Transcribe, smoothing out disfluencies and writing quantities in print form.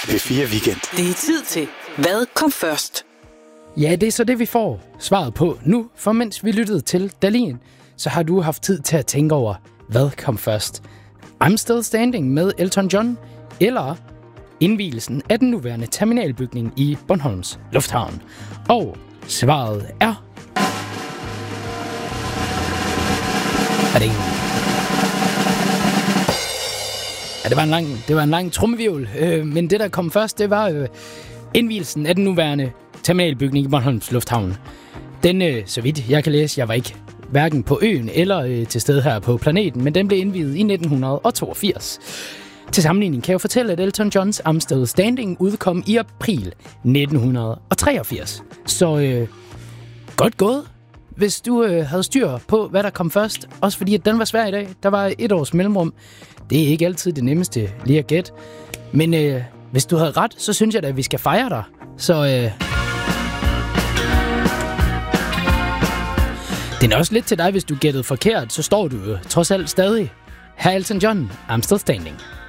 P4 Weekend. Det er tid til Hvad kom først? Ja, det er så det, vi får svaret på nu. For mens vi lyttede til Dahlin, så har du haft tid til at tænke over, hvad kom først? I'm Still Standing med Elton John, eller indvielsen af den nuværende terminalbygning i Bornholms Lufthavn. Og svaret er... Ja, det var en lang trommevirvel, men det, der kom først, det var indvielsen af den nuværende terminalbygning i Bornholms Lufthavn. Den, så vidt jeg kan læse, jeg var ikke hverken på øen eller til stede her på planeten, men den blev indviet i 1982. Til sammenligning kan jeg fortælle, at Elton Johns I'm Still Standing udkom i april 1983. Så godt gået, hvis du havde styr på, hvad der kom først. Også fordi, at den var svær i dag. Der var 1 års mellemrum. Det er ikke altid det nemmeste lige at gætte. Men hvis du havde ret, så synes jeg da, at vi skal fejre dig. Så det er også lidt til dig, hvis du gættede forkert, så står du jo trods alt stadig. Her Elton John, I'm Still Standing.